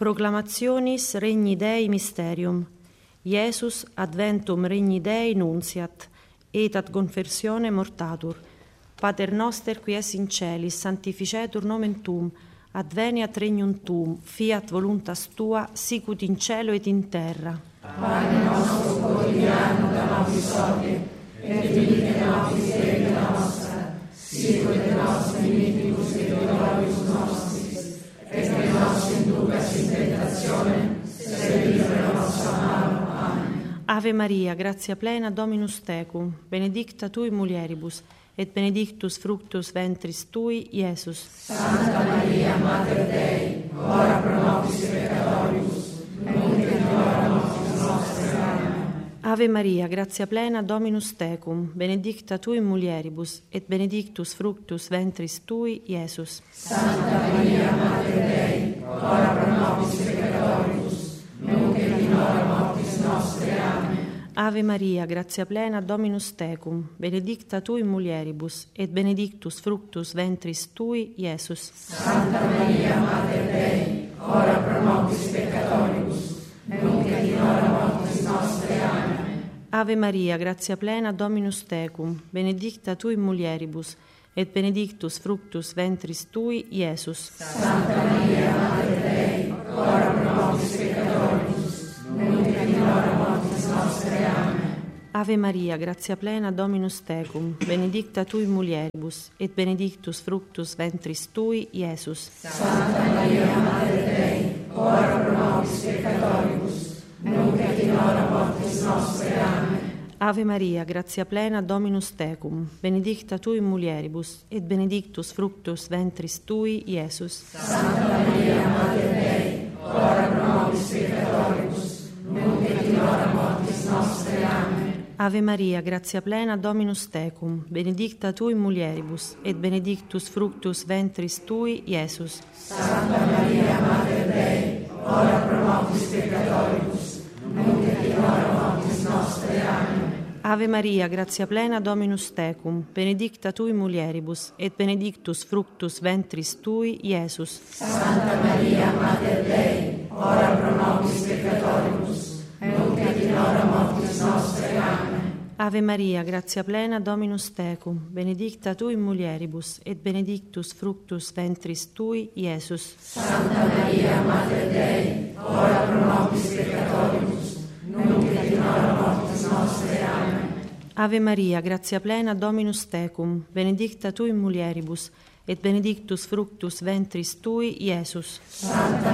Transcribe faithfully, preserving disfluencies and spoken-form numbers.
Proclamationis Regni Dei Mysterium. Iesus adventum Regni Dei nunciat, et ad conversione mortatur. Pater noster qui es in celis, sanctificetur nomen tuum, adveniat regnum tuum, fiat voluntas tua, sicut in cielo et in terra. Pane nostro quotidiano da nobis hodie, et dimitte nobis debita nostra, sicut et nos dimittimus debitoribus nostris, et ne nos inducas in tentationem, sed libera nos a malo. Amen. Ave Maria, gratia plena, Dominus tecum, benedicta tui mulieribus, et benedictus fructus ventris tui, Iesus. Santa Maria, Mater Dei, ora pro nobis peccatoribus, nunc et in hora mortis nostre. Amen. Ave Maria, gratia plena, Dominus tecum, benedicta tui mulieribus, et benedictus fructus ventris tui, Iesus. Santa Maria, Mater Dei, ora pro nobis peccatoribus, nunc et in hora mortis nostre. Amen. Ave Maria, gratia plena, Dominus tecum, benedicta tui mulieribus, et benedictus fructus ventris tui, Iesus. Santa Maria, Mater Dei, ora pro nobis peccatoribus, nunc et in hora mortis nostre. Amen. Ave Maria, gratia plena, Dominus tecum, benedicta tui mulieribus, et benedictus fructus ventris tui, Iesus. Santa Maria, Mater Dei, ora pro nobis peccatoribus, nunc et in hora mortis nostre. Amen. Ave Maria, gratia plena, Dominus tecum, benedicta tui mulieribus, et benedictus fructus ventris tui, Iesus. Santa Maria, Mater Dei, ora pro nobis peccatoribus, nunc et in hora mortis nostre. Amen. Ave Maria, gratia plena, Dominus tecum, benedicta tui mulieribus, et benedictus fructus ventris tui, Iesus. Santa Maria, Mater Dei, ora pro nobis peccatoribus, nunc et in hora mortis nostre. Amen. Ave Maria, gratia plena, Dominus tecum, benedicta tui mulieribus, et benedictus fructus ventris tui, Iesus. Santa Maria, Mater Dei, ora pro nobis peccatoribus, nunc et in hora mortis nostre. Amen. Ave Maria, gratia plena, Dominus tecum, benedicta tui mulieribus, et benedictus fructus ventris tui, Iesus. Santa Maria, Mater Dei, ora pro nobis peccatoribus, nunc et in hora mortis nostre. Amen. Ave Maria, gratia plena, Dominus tecum, benedicta tui mulieribus, et benedictus fructus ventris tui, Iesus. Santa Maria, Mater Dei, ora pro nobis peccatoribus, nunc et in hora mortis nostre. Amen. Ave Maria, gratia plena, Dominus tecum, benedicta tui mulieribus, et benedictus fructus ventris tui, Iesus. Santa